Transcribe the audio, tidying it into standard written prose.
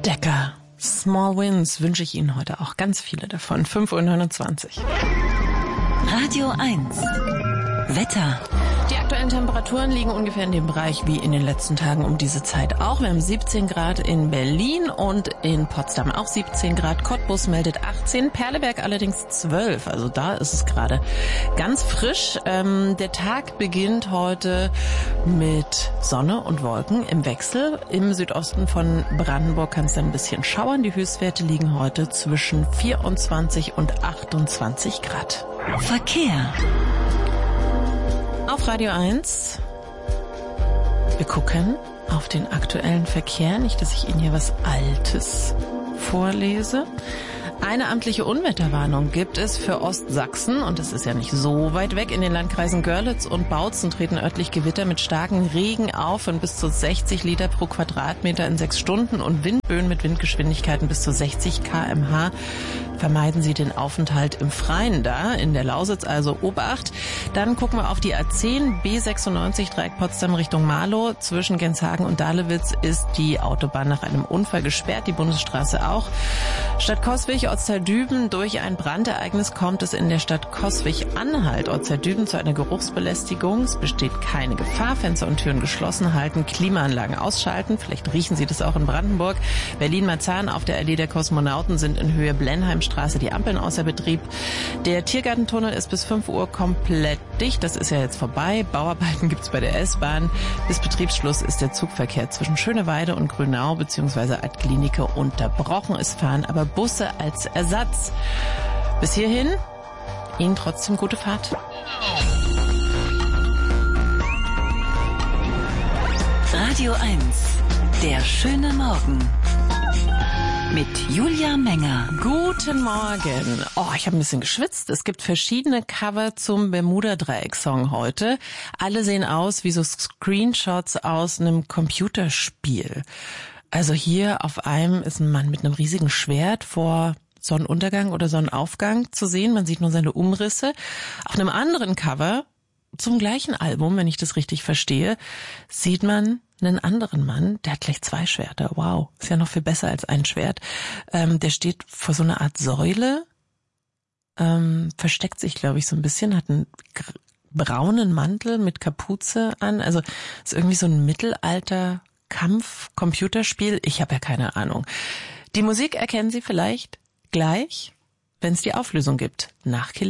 Decker. Small Wins wünsche ich Ihnen heute auch ganz viele davon. 5:29 Uhr. Radio 1. Wetter. Die aktuellen Temperaturen liegen ungefähr in dem Bereich wie in den letzten Tagen um diese Zeit auch. Wir haben 17 Grad in Berlin und in Potsdam auch 17 Grad. Cottbus meldet 18, Perleberg allerdings 12. Also da ist es gerade ganz frisch. Der Tag beginnt heute mit Sonne und Wolken im Wechsel. Im Südosten von Brandenburg kann es dann ein bisschen schauern. Die Höchstwerte liegen heute zwischen 24 und 28 Grad. Verkehr. Auf Radio 1. Wir gucken auf den aktuellen Verkehr. Nicht, dass ich Ihnen hier was Altes vorlese. Eine amtliche Unwetterwarnung gibt es für Ostsachsen und das ist ja nicht so weit weg. In den Landkreisen Görlitz und Bautzen treten örtlich Gewitter mit starkem Regen auf von bis zu 60 Liter pro Quadratmeter in 6 Stunden und Windböen mit Windgeschwindigkeiten bis zu 60 km/h. Vermeiden Sie den Aufenthalt im Freien da, in der Lausitz, also Obacht. Dann gucken wir auf die A10, B96, Dreieck Potsdam Richtung Marlow. Zwischen Genshagen und Dahlewitz ist die Autobahn nach einem Unfall gesperrt, die Bundesstraße auch. Stadt Coswig, Ortsteil-Düben, durch ein Brandereignis kommt es in der Stadt Coswig-Anhalt, Ortsteil-Düben, zu einer Geruchsbelästigung. Es besteht keine Gefahr, Fenster und Türen geschlossen halten, Klimaanlagen ausschalten. Vielleicht riechen Sie das auch in Brandenburg. Berlin-Marzahn auf der Allee der Kosmonauten sind in Höhe Blenheimstraße die Ampeln außer Betrieb. Der Tiergartentunnel ist bis 5 Uhr komplett dicht. Das ist ja jetzt vorbei. Bauarbeiten gibt's bei der S-Bahn. Bis Betriebsschluss ist der Zugverkehr zwischen Schöneweide und Grünau bzw. Alt-Glienicke unterbrochen. Es fahren aber Busse als Ersatz. Bis hierhin Ihnen trotzdem gute Fahrt. Radio 1. Der schöne Morgen. Mit Julia Menger. Guten Morgen. Oh, ich habe ein bisschen geschwitzt. Es gibt verschiedene Cover zum Bermuda-Dreieck-Song heute. Alle sehen aus wie so Screenshots aus einem Computerspiel. Also hier auf einem ist ein Mann mit einem riesigen Schwert vor Sonnenuntergang oder Sonnenaufgang zu sehen. Man sieht nur seine Umrisse. Auf einem anderen Cover zum gleichen Album, wenn ich das richtig verstehe, sieht man einen anderen Mann, der hat gleich 2 Schwerter. Wow, ist ja noch viel besser als ein Schwert. Der steht vor so einer Art Säule, versteckt sich, glaube ich, so ein bisschen, hat einen braunen Mantel mit Kapuze an. Also ist irgendwie so ein Mittelalter-Kampf-Computerspiel. Ich habe ja keine Ahnung. Die Musik erkennen Sie vielleicht gleich, wenn es die Auflösung gibt. Nach